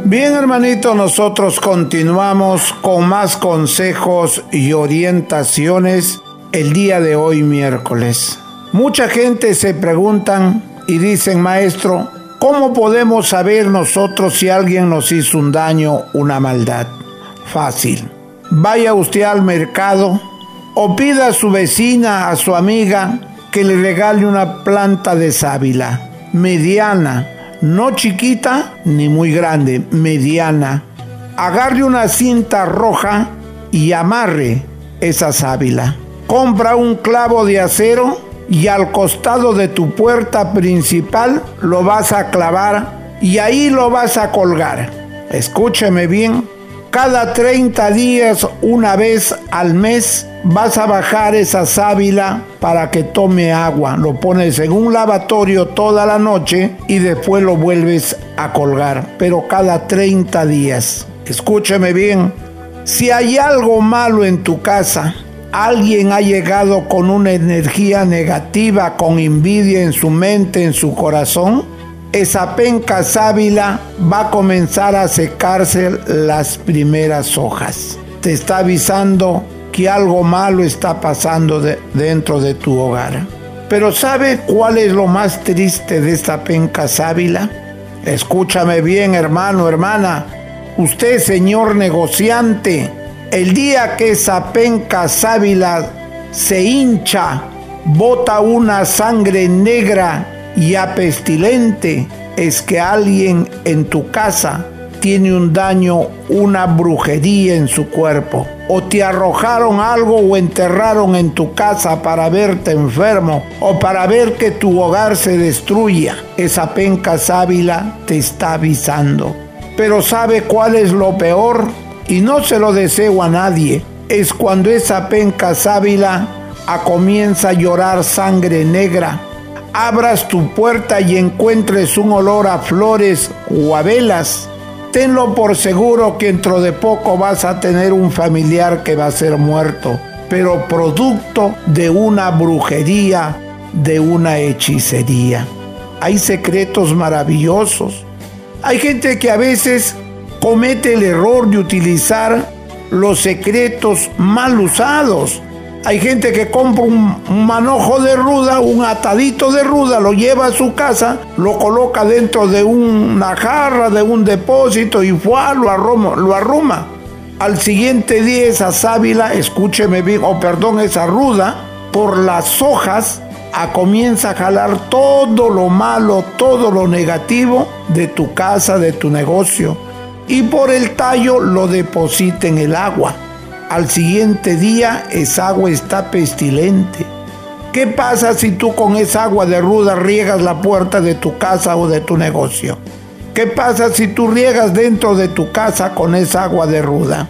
Bien, hermanito, nosotros continuamos con más consejos y orientaciones el día de hoy, miércoles. Mucha gente se preguntan y dicen, maestro, ¿cómo podemos saber nosotros si alguien nos hizo un daño, una maldad? Fácil. Vaya usted al mercado o pida a su vecina, a su amiga, que le regale una planta de sábila, mediana, no chiquita ni muy grande, mediana. Agarre una cinta roja y amarre esa sábila. Compra un clavo de acero y al costado de tu puerta principal lo vas a clavar y ahí lo vas a colgar. Escúcheme bien. Cada 30 días, una vez al mes, vas a bajar esa sábila para que tome agua. Lo pones en un lavatorio toda la noche y después lo vuelves a colgar. Pero cada 30 días. Escúcheme bien. Si hay algo malo en tu casa, alguien ha llegado con una energía negativa, con envidia en su mente, en su corazón, esa penca sábila va a comenzar a secarse las primeras hojas. Te está avisando que algo malo está pasando dentro de tu hogar. Pero ¿sabe cuál es lo más triste de esta penca sábila? Escúchame bien, hermano, hermana. Usted, señor negociante, el día que esa penca sábila se hincha, bota una sangre negra y pestilente, es que alguien en tu casa tiene un daño, una brujería en su cuerpo, o te arrojaron algo o enterraron en tu casa para verte enfermo o para ver que tu hogar se destruya. Esa penca sábila te está avisando. Pero ¿sabe cuál es lo peor? Y no se lo deseo a nadie. Es cuando esa penca sábila comienza a llorar sangre negra. Abras tu puerta y encuentres un olor a flores o a velas. Tenlo por seguro que dentro de poco vas a tener un familiar que va a ser muerto, pero producto de una brujería, de una hechicería. Hay secretos maravillosos. Hay gente que a veces comete el error de utilizar los secretos mal usados. Hay gente que compra un manojo de ruda, un atadito de ruda, lo lleva a su casa, lo coloca dentro de una jarra, de un depósito y lo arruma. Al siguiente día esa sábila, escúcheme bien, esa ruda, por las hojas, comienza a jalar todo lo malo, todo lo negativo de tu casa, de tu negocio. Y por el tallo lo deposita en el agua. Al siguiente día esa agua está pestilente. ¿Qué pasa si tú con esa agua de ruda riegas la puerta de tu casa o de tu negocio? ¿Qué pasa si tú riegas dentro de tu casa con esa agua de ruda?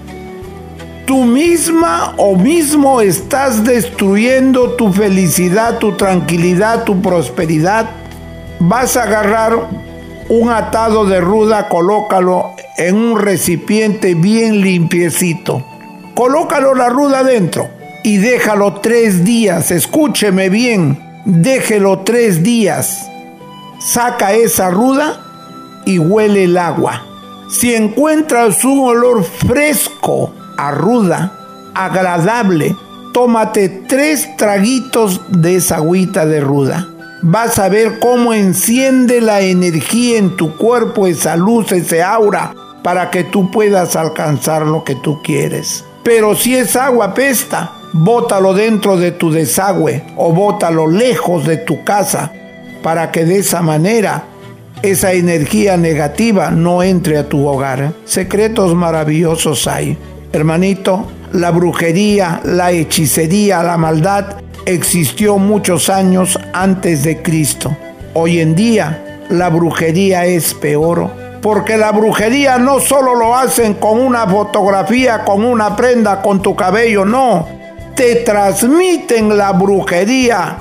Tú misma o mismo estás destruyendo tu felicidad, tu tranquilidad, tu prosperidad. Vas a agarrar un atado de ruda, colócalo en un recipiente bien limpiecito. Colócalo la ruda dentro y déjalo 3 días. Escúcheme bien, déjelo 3 días. Saca esa ruda y huele el agua. Si encuentras un olor fresco a ruda, agradable, tómate 3 traguitos de esa agüita de ruda. Vas a ver cómo enciende la energía en tu cuerpo, esa luz, ese aura, para que tú puedas alcanzar lo que tú quieres. Pero si esa agua apesta, bótalo dentro de tu desagüe o bótalo lejos de tu casa para que de esa manera esa energía negativa no entre a tu hogar. Secretos maravillosos hay. Hermanito, la brujería, la hechicería, la maldad existió muchos años antes de Cristo. Hoy en día la brujería es peor. Porque la brujería no solo lo hacen con una fotografía, con una prenda, con tu cabello, no. Te transmiten la brujería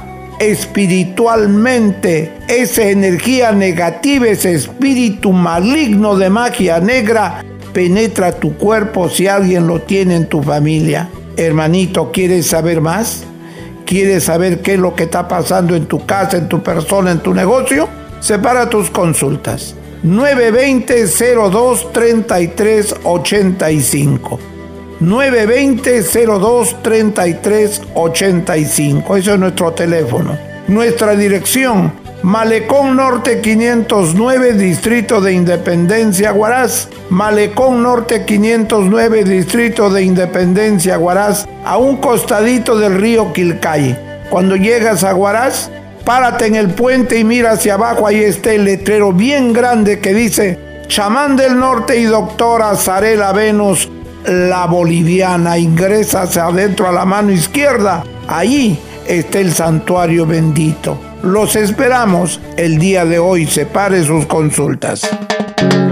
espiritualmente. Esa energía negativa, ese espíritu maligno de magia negra, penetra tu cuerpo si alguien lo tiene en tu familia. Hermanito, ¿quieres saber más? ¿Quieres saber qué es lo que está pasando en tu casa, en tu persona, en tu negocio? Separa tus consultas. 920-02-3385. 920-02-3385. Eso es nuestro teléfono. Nuestra dirección: Malecón Norte 509, Distrito de Independencia, Huaraz. Malecón Norte 509, Distrito de Independencia, Huaraz, a un costadito del río Quilcay. Cuando llegas a Huaraz, párate en el puente y mira hacia abajo, ahí está el letrero bien grande que dice Chamán del Norte y Doctora Zarela Venus, la boliviana. Ingresa hacia adentro a la mano izquierda, ahí está el santuario bendito. Los esperamos el día de hoy. Separe sus consultas.